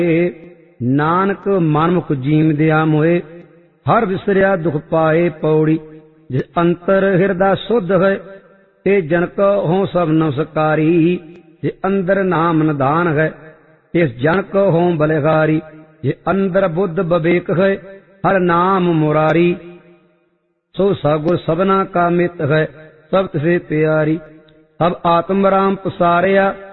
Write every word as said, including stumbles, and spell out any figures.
ਨਾਨਕ ਮਨਮੁਖ ਜੀਮ ਦਿਆ ਮੋਏ, ਹਰ ਵਿਸਰਿਆ ਦੁਖ ਪਾਏ। ਪੌੜੀ ਜਿਸ ਅੰਤਰ ਹਿਰਦਾ ਸੁਧ ਹੈ, ਤੇ ਜਨਕ ਹੋਂ ਸਭ ਨਮਸਕਾਰੀ। ਜੇ ਅੰਦਰ ਨਾਮ ਨਿਦਾਨ ਹੈ, ਤਿਸ ਜਨਕ ਹੋਂ ਬਲਿਹਾਰੀ। ਜੇ ਅੰਦਰ ਬੁੱਧ ਵਿਵੇਕ ਹੈ, ਹਰ ਨਾਮ ਮੁਰਾਰੀ। ਸੋ ਸਗੁਰ ਸਭਨਾ ਕਾ ਮਿਤ ਹੈ, ਸਭ ਤਿਸੇ ਪਿਆਰੀ। ਸਭ ਆਤਮ ਰਾਮ ਪਸਾਰਿਆ,